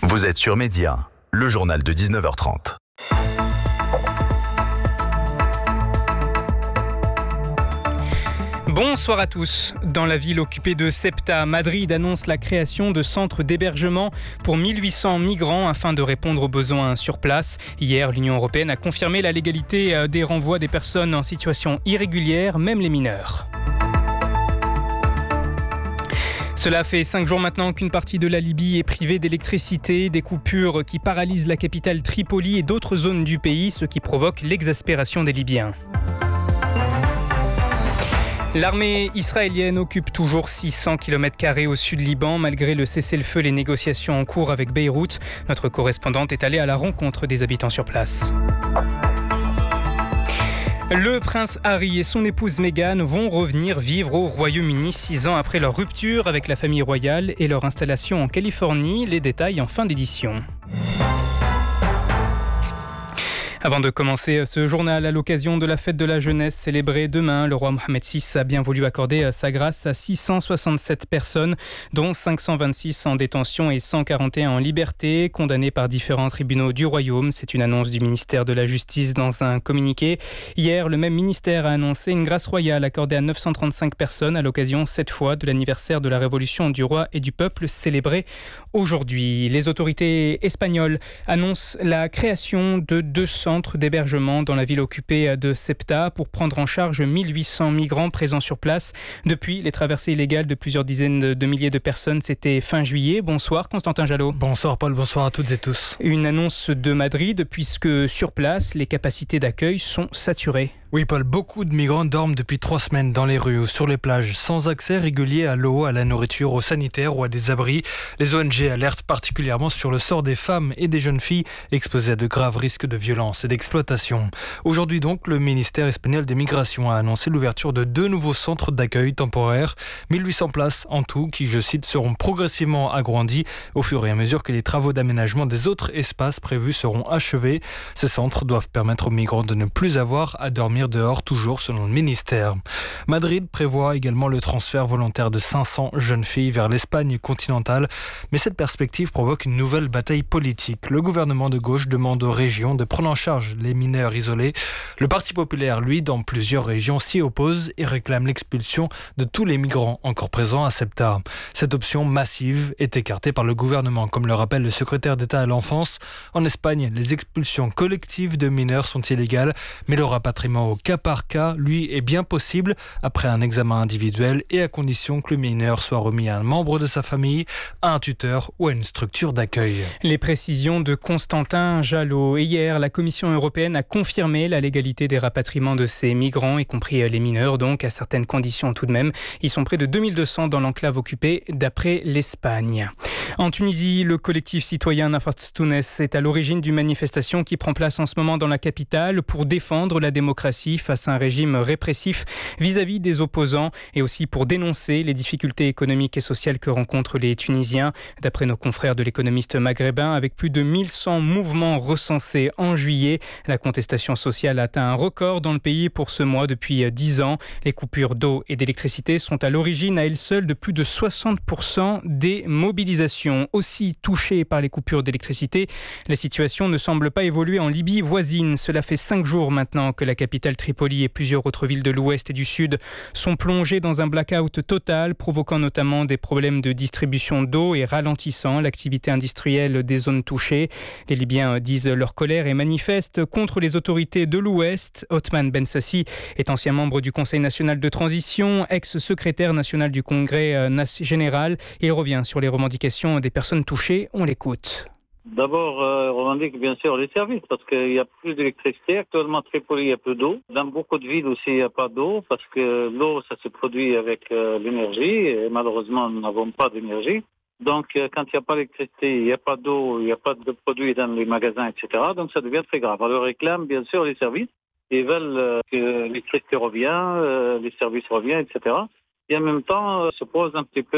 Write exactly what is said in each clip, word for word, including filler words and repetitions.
Vous êtes sur Média, le journal de dix-neuf heures trente. Bonsoir à tous. Dans la ville occupée de Ceuta, Madrid annonce la création de centres d'hébergement pour mille huit cents migrants afin de répondre aux besoins sur place. Hier, l'Union européenne a confirmé la légalité des renvois des personnes en situation irrégulière, même les mineurs. Cela fait cinq jours maintenant qu'une partie de la Libye est privée d'électricité, des coupures qui paralysent la capitale Tripoli et d'autres zones du pays, ce qui provoque l'exaspération des Libyens. L'armée israélienne occupe toujours six cents kilomètres carrés au sud Liban, malgré le cessez-le-feu et les négociations en cours avec Beyrouth. Notre correspondante est allée à la rencontre des habitants sur place. Le prince Harry et son épouse Meghan vont revenir vivre au Royaume-Uni six ans après leur rupture avec la famille royale et leur installation en Californie. Les détails en fin d'édition. Avant de commencer ce journal, à l'occasion de la fête de la jeunesse célébrée demain, le roi Mohammed six a bien voulu accorder sa grâce à six cent soixante-sept personnes, dont cinq cent vingt-six en détention et cent quarante et un en liberté, condamnées par différents tribunaux du royaume. C'est une annonce du ministère de la Justice dans un communiqué. Hier, le même ministère a annoncé une grâce royale accordée à neuf cent trente-cinq personnes à l'occasion, cette fois, de l'anniversaire de la révolution du roi et du peuple célébrée aujourd'hui. Les autorités espagnoles annoncent la création de deux centres d'hébergement dans la ville occupée de Ceuta pour prendre en charge mille huit cents migrants présents sur place. Depuis les traversées illégales de plusieurs dizaines de milliers de personnes, c'était fin juillet. Bonsoir Constantin Jalot. Bonsoir Paul, bonsoir à toutes et tous. Une annonce de Madrid puisque sur place, les capacités d'accueil sont saturées. Oui Paul, beaucoup de migrants dorment depuis trois semaines dans les rues ou sur les plages, sans accès régulier à l'eau, à la nourriture, aux sanitaires ou à des abris. Les O N G alertent particulièrement sur le sort des femmes et des jeunes filles exposées à de graves risques de violence et d'exploitation. Aujourd'hui donc, le ministère espagnol des Migrations a annoncé l'ouverture de deux nouveaux centres d'accueil temporaires, mille huit cents places en tout, qui, je cite, seront progressivement agrandies au fur et à mesure que les travaux d'aménagement des autres espaces prévus seront achevés. Ces centres doivent permettre aux migrants de ne plus avoir à dormir dehors, toujours selon le ministère. Madrid prévoit également le transfert volontaire de cinq cents jeunes filles vers l'Espagne continentale, mais cette perspective provoque une nouvelle bataille politique. Le gouvernement de gauche demande aux régions de prendre en charge les mineurs isolés. Le Parti populaire, lui, dans plusieurs régions, s'y oppose et réclame l'expulsion de tous les migrants encore présents à Ceuta. Cette option massive est écartée par le gouvernement, comme le rappelle le secrétaire d'État à l'enfance. En Espagne, les expulsions collectives de mineurs sont illégales, mais le rapatriement au cas par cas, lui, est bien possible après un examen individuel et à condition que le mineur soit remis à un membre de sa famille, à un tuteur ou à une structure d'accueil. Les précisions de Constantin Jalot. Et hier, la Commission européenne a confirmé la légalité des rapatriements de ces migrants, y compris les mineurs, donc à certaines conditions tout de même. Ils sont près de deux mille deux cents dans l'enclave occupée, d'après l'Espagne. En Tunisie, le collectif citoyen Nafat Tounes est à l'origine d'une manifestation qui prend place en ce moment dans la capitale pour défendre la démocratie face à un régime répressif vis-à-vis des opposants et aussi pour dénoncer les difficultés économiques et sociales que rencontrent les Tunisiens. D'après nos confrères de l'Économiste maghrébin, avec plus de mille cent mouvements recensés en juillet, la contestation sociale a atteint un record dans le pays pour ce mois depuis dix ans. Les coupures d'eau et d'électricité sont à l'origine à elles seules de plus de soixante pour cent des mobilisations. Aussi touchées par les coupures d'électricité, la situation ne semble pas évoluer en Libye voisine. Cela fait cinq jours maintenant que la capitale Tripoli et plusieurs autres villes de l'ouest et du sud sont plongées dans un blackout total, provoquant notamment des problèmes de distribution d'eau et ralentissant l'activité industrielle des zones touchées. Les Libyens disent leur colère et manifestent contre les autorités de l'ouest. Othman Ben Sassi est ancien membre du Conseil national de transition, ex-secrétaire national du Congrès général. Il revient sur les revendications des personnes touchées. On l'écoute. D'abord, euh, on revendique bien sûr les services parce qu'il y a plus d'électricité. Actuellement, Tripoli, il y a peu d'eau. Dans beaucoup de villes aussi, il n'y a pas d'eau parce que l'eau, ça se produit avec euh, l'énergie et malheureusement, nous n'avons pas d'énergie. Donc, euh, quand il n'y a pas d'électricité, il n'y a pas d'eau, il n'y a pas de produits dans les magasins, et cetera. Donc, ça devient très grave. Alors, ils réclament bien sûr les services. Ils veulent euh, que l'électricité revienne, euh, les services reviennent, et cetera. Et en même temps, euh, se pose un petit peu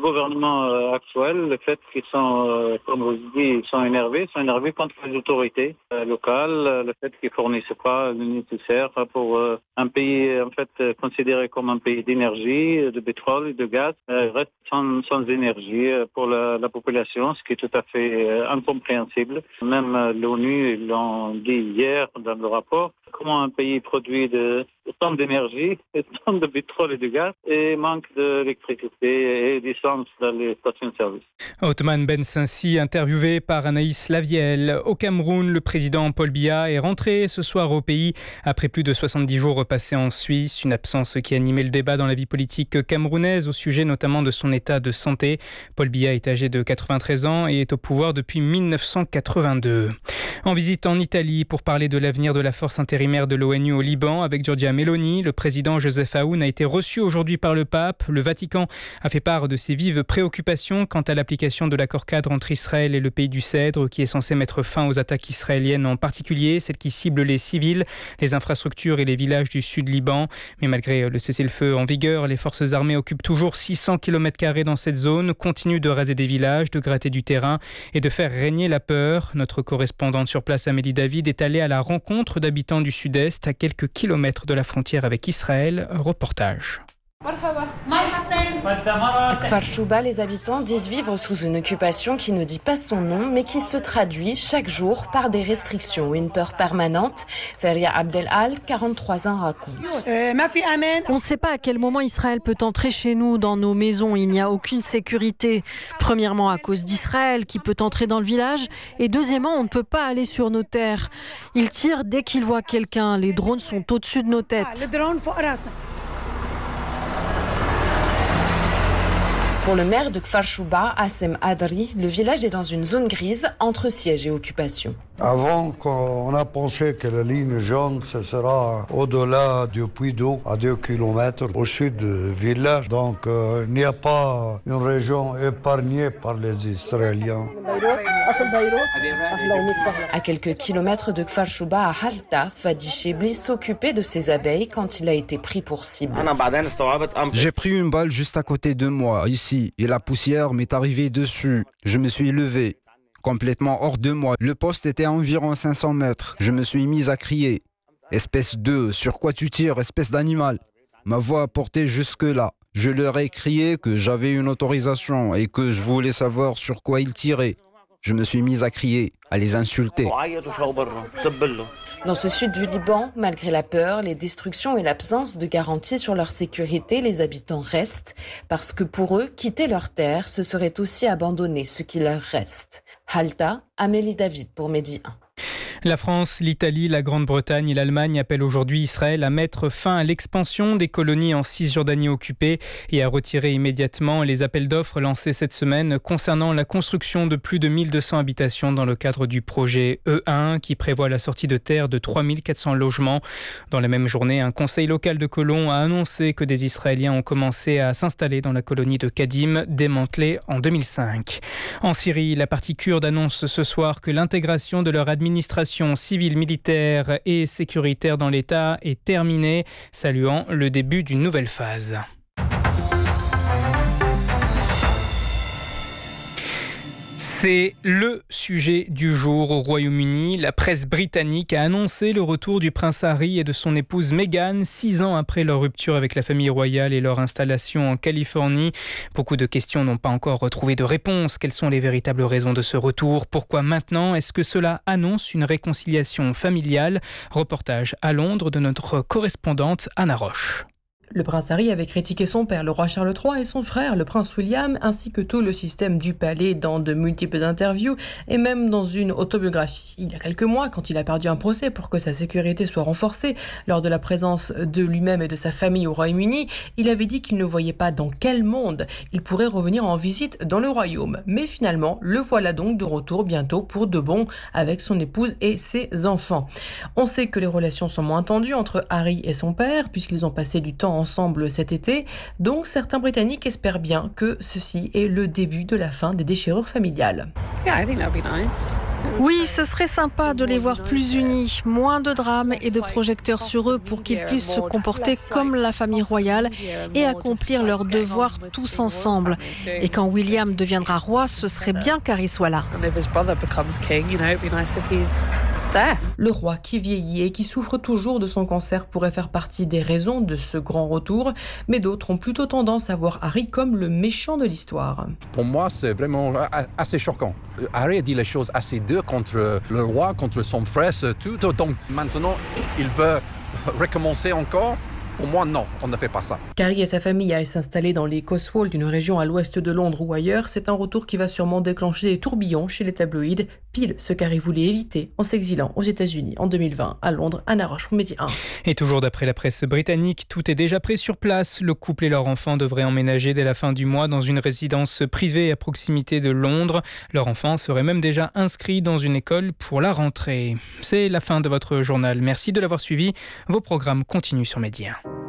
Le gouvernement euh, actuel, le fait qu'ils sont, euh, comme vous dites, ils sont énervés, ils sont énervés contre les autorités euh, locales, euh, le fait qu'ils ne fournissent pas le nécessaire pour euh, un pays en fait euh, considéré comme un pays d'énergie, de pétrole et de gaz, euh, reste sans, sans énergie euh, pour la, la population, ce qui est tout à fait euh, incompréhensible. Même euh, l'ONU l'ont dit hier dans le rapport, comment un pays produit de, tant d'énergie, tant de pétrole et de gaz et manque d'électricité et d'essence dans les stations-service. Othman Ben Sensi, interviewé par Anaïs Lavielle. Au Cameroun, le président Paul Biya est rentré ce soir au pays après plus de soixante-dix jours passés en Suisse. Une absence qui a animé le débat dans la vie politique camerounaise au sujet notamment de son état de santé. Paul Biya est âgé de quatre-vingt-treize ans et est au pouvoir depuis mille neuf cent quatre-vingt-deux. En visite en Italie pour parler de l'avenir de la force intérimaire de l'ONU au Liban avec Giorgia Meloni, le président Joseph Aoun a été reçu aujourd'hui par le pape. Le Vatican a fait part de ses vives préoccupations quant à l'application de l'accord cadre entre Israël et le pays du Cèdre qui est censé mettre fin aux attaques israéliennes, en particulier celles qui ciblent les civils, les infrastructures et les villages du sud Liban. Mais malgré le cessez-le-feu en vigueur, les forces armées occupent toujours six cents kilomètres carrés dans cette zone, continuent de raser des villages, de gratter du terrain et de faire régner la peur. Notre correspondante sur place, Amélie David, est allée à la rencontre d'habitants du sud-est à quelques kilomètres de la frontière avec Israël. Reportage. À Kfar Chouba, les habitants disent vivre sous une occupation qui ne dit pas son nom, mais qui se traduit chaque jour par des restrictions et une peur permanente. Feria Abdelal, quarante-trois ans, raconte. On ne sait pas à quel moment Israël peut entrer chez nous, dans nos maisons. Il n'y a aucune sécurité. Premièrement, à cause d'Israël, qui peut entrer dans le village. Et deuxièmement, on ne peut pas aller sur nos terres. Ils tirent dès qu'ils voient quelqu'un. Les drones sont au-dessus de nos têtes. Pour le maire de Kfar Chouba, Assem Adri, le village est dans une zone grise entre siège et occupation. Avant, on a pensé que la ligne jaune, ce sera au-delà du puits d'eau, à deux kilomètres au sud du village. Donc, euh, il n'y a pas une région épargnée par les Israéliens. À quelques kilomètres de Kfar Chouba, à Halta, Fadi Chebli s'occupait de ses abeilles quand il a été pris pour cible. J'ai pris une balle juste à côté de moi, ici, et la poussière m'est arrivée dessus. Je me suis levé. Complètement hors de moi. Le poste était à environ cinq cents mètres. Je me suis mis à crier. Espèce de, sur quoi tu tires, espèce d'animal. Ma voix a porté jusque-là. Je leur ai crié que j'avais une autorisation et que je voulais savoir sur quoi ils tiraient. Je me suis mis à crier, à les insulter. Dans ce sud du Liban, malgré la peur, les destructions et l'absence de garantie sur leur sécurité, les habitants restent parce que pour eux, quitter leur terre, ce serait aussi abandonner ce qui leur reste. Halta, Amélie David pour Medi un. La France, l'Italie, la Grande-Bretagne et l'Allemagne appellent aujourd'hui Israël à mettre fin à l'expansion des colonies en Cisjordanie occupée et à retirer immédiatement les appels d'offres lancés cette semaine concernant la construction de plus de mille deux cents habitations dans le cadre du projet E un qui prévoit la sortie de terre de trois mille quatre cents logements. Dans la même journée, un conseil local de Colombes a annoncé que des Israéliens ont commencé à s'installer dans la colonie de Kadim, démantelée en deux mille cinq. En Syrie, la partie kurde annonce ce soir que l'intégration de leur administration civile, militaire et sécuritaire dans l'État est terminée, saluant le début d'une nouvelle phase. C'est le sujet du jour au Royaume-Uni. La presse britannique a annoncé le retour du prince Harry et de son épouse Meghan, six ans après leur rupture avec la famille royale et leur installation en Californie. Beaucoup de questions n'ont pas encore retrouvé de réponse. Quelles sont les véritables raisons de ce retour? Pourquoi maintenant? Est-ce que cela annonce une réconciliation familiale? Reportage à Londres de notre correspondante Anna Roche. Le prince Harry avait critiqué son père, le roi Charles trois, et son frère, le prince William, ainsi que tout le système du palais dans de multiples interviews et même dans une autobiographie. Il y a quelques mois, quand il a perdu un procès pour que sa sécurité soit renforcée lors de la présence de lui-même et de sa famille au Royaume-Uni, il avait dit qu'il ne voyait pas dans quel monde il pourrait revenir en visite dans le royaume. Mais finalement, le voilà donc de retour bientôt pour de bon avec son épouse et ses enfants. On sait que les relations sont moins tendues entre Harry et son père puisqu'ils ont passé du temps ensemble cet été, donc certains Britanniques espèrent bien que ceci est le début de la fin des déchirures familiales. Yeah, I think that would be nice. Oui, ce serait sympa de les voir plus unis, moins de drames et de projecteurs sur eux pour qu'ils puissent se comporter comme la famille royale et accomplir leurs devoirs tous ensemble. Et quand William deviendra roi, ce serait bien qu'Harry soit là. Le roi qui vieillit et qui souffre toujours de son cancer pourrait faire partie des raisons de ce grand retour, mais d'autres ont plutôt tendance à voir Harry comme le méchant de l'histoire. Pour moi, c'est vraiment assez choquant. Harry a dit les choses assez dures contre le roi, contre son frère, tout. Donc maintenant, il veut recommencer encore. Pour moi, non, on ne fait pas ça. Harry et sa famille aillent s'installer dans les Cotswolds, une région à l'ouest de Londres ou ailleurs. C'est un retour qui va sûrement déclencher des tourbillons chez les tabloïds, pile ce qu'Harry voulait éviter en s'exilant aux États-Unis en deux mille vingt. À Londres, Anna Roche pour Midi un. Et toujours d'après la presse britannique, tout est déjà prêt sur place. Le couple et leur enfant devraient emménager dès la fin du mois dans une résidence privée à proximité de Londres. Leur enfant serait même déjà inscrit dans une école pour la rentrée. C'est la fin de votre journal. Merci de l'avoir suivi. Vos programmes continuent sur Midi un.